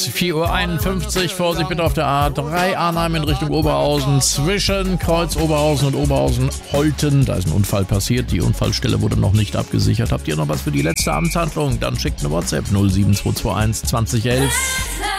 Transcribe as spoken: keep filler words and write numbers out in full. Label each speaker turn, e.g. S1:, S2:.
S1: vier Uhr einundfünfzig. Vorsicht bitte auf der A drei Arnheim in Richtung Oberhausen. Zwischen Kreuz Oberhausen und Oberhausen-Holten. Da ist ein Unfall passiert. Die Unfallstelle wurde noch nicht abgesichert. Habt ihr noch was für die letzte Amtshandlung? Dann schickt eine WhatsApp null sieben zwei zwei eins zwanzig elf.